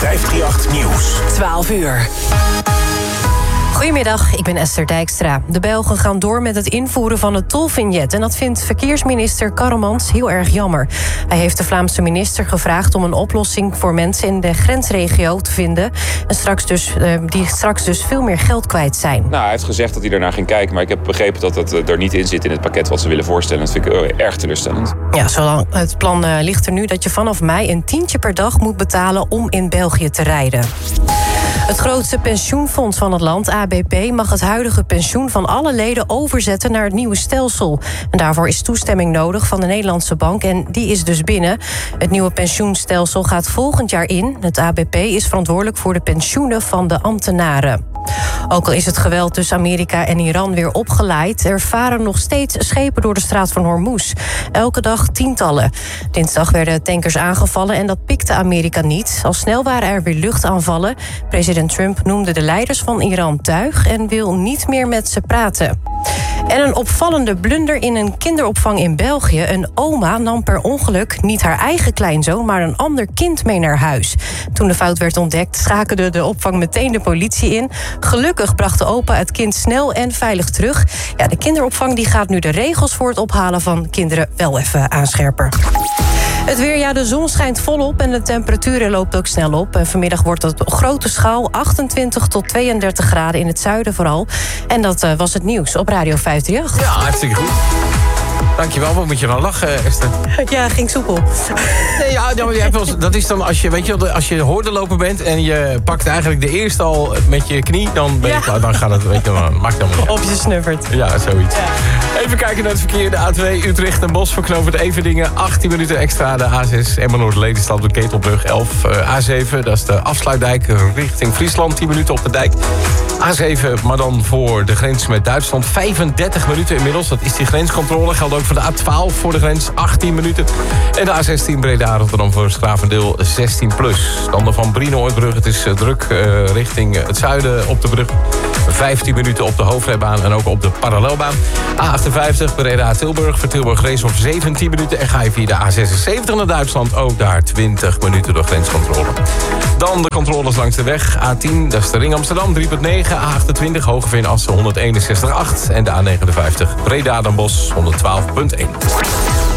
538 Nieuws. 12 uur. Goedemiddag, ik ben Esther Dijkstra. De Belgen gaan door met het invoeren van het tolvignet. En dat vindt verkeersminister Karremans heel erg jammer. Hij heeft de Vlaamse minister gevraagd om een oplossing voor mensen in de grensregio te vinden. En die straks dus veel meer geld kwijt zijn. Nou, hij heeft gezegd dat hij ernaar ging kijken. Maar ik heb begrepen dat het er niet in zit in het pakket wat ze willen voorstellen. Dat vind ik erg teleurstellend. Ja, zolang het plan ligt er nu dat je vanaf mei een tientje per dag moet betalen om in België te rijden. Het grootste pensioenfonds van het land, ABP, mag het huidige pensioen van alle leden overzetten naar het nieuwe stelsel. En daarvoor is toestemming nodig van de Nederlandse bank en die is dus binnen. Het nieuwe pensioenstelsel gaat volgend jaar in. Het ABP is verantwoordelijk voor de pensioenen van de ambtenaren. Ook al is het geweld tussen Amerika en Iran weer opgeleid, er varen nog steeds schepen door de straat van Hormuz. Elke dag tientallen. Dinsdag werden tankers aangevallen en dat pikte Amerika niet. Al snel waren er weer luchtaanvallen. President Trump noemde de leiders van Iran tuig en wil niet meer met ze praten. En een opvallende blunder in een kinderopvang in België. Een oma nam per ongeluk niet haar eigen kleinzoon, maar een ander kind mee naar huis. Toen de fout werd ontdekt, schakelde de opvang meteen de politie in. Gelukkig bracht de opa het kind snel en veilig terug. Ja, de kinderopvang die gaat nu de regels voor het ophalen van kinderen wel even aanscherpen. Het weer, ja, de zon schijnt volop en de temperatuur loopt ook snel op. En vanmiddag wordt het op grote schaal 28 tot 32 graden in het zuiden vooral. En dat was het nieuws op Radio 538. Ja, hartstikke goed. Dankjewel, wat moet je nou lachen, Esther? Ja, ging soepel. Nee, ja, maar jij hebt wel, dat is dan als je, weet je, als je hoordeloper bent en je pakt eigenlijk de eerste al met je knie, dan ben je klaar. Dan gaat het, weet je, dan maakt het allemaal. Op je snuffert. Ja, zoiets. Ja. Even kijken naar het verkeer. De A2 Utrecht en Bos verknopend Everdingen. 18 minuten extra. De A6 Emmen-Noord-Ledenstad de Ketelbrug 11. A7, dat is de afsluitdijk richting Friesland. 10 minuten op de dijk. A7, maar dan voor de grens met Duitsland. 35 minuten inmiddels. Dat is die grenscontrole. Geldt ook voor de A12 voor de grens. 18 minuten. En de A16 Breda-Rotterdam voor Schravendeel 16 plus. Dan van Brienenoordbrug. Het is druk richting het zuiden op de brug. 15 minuten op de hoofdrijbaan en ook op de parallelbaan. A58 Breda-Tilburg. Voor Tilburg-Reeshof 17 minuten. En ga je via de A76 naar Duitsland. Ook daar 20 minuten door grenscontrole. Dan de controles langs de weg. A10, dat is de Ring Amsterdam 3.9. A28 Hogeveen-Assen 161.8. En de A59 Breda-Den Bosch 112.1.